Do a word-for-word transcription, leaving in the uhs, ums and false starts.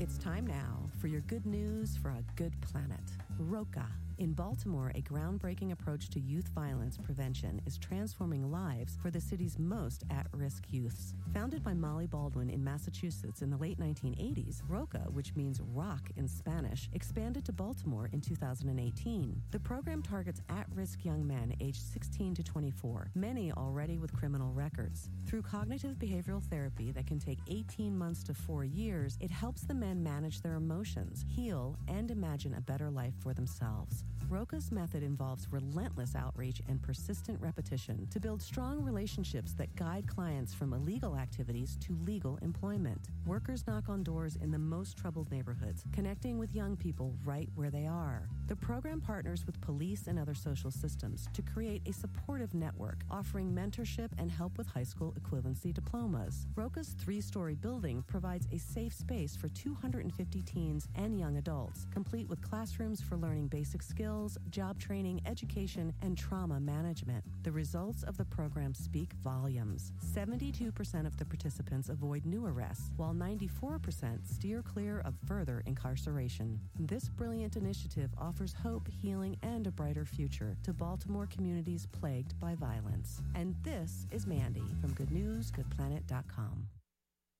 It's time now for your good news for a good planet. Roca. In Baltimore, a groundbreaking approach to youth violence prevention is transforming lives for the city's most at-risk youths. Founded by Molly Baldwin in Massachusetts in the late nineteen eighties, Roca, which means rock in Spanish, expanded to Baltimore in two thousand eighteen. The program targets at-risk young men aged sixteen to twenty-four, many already with criminal records. Through cognitive behavioral therapy that can take eighteen months to four years, it helps the men manage their emotions, heal, and imagine a better life for themselves. Roca's method involves relentless outreach and persistent repetition to build strong relationships that guide clients from illegal activities to legal employment. Workers knock on doors in the most troubled neighborhoods, connecting with young people right where they are. The program partners with police and other social systems to create a supportive network, offering mentorship and help with high school equivalency diplomas. Roca's three-story building provides a safe space for two hundred fifty teens and young adults, complete with classrooms for learning basic skills, job training, education, and trauma management. The results of the program speak volumes. seventy-two percent of the participants avoid new arrests, while ninety-four percent steer clear of further incarceration. This brilliant initiative offers hope, healing, and a brighter future to Baltimore communities plagued by violence. And this is Mandy from good news good planet dot com.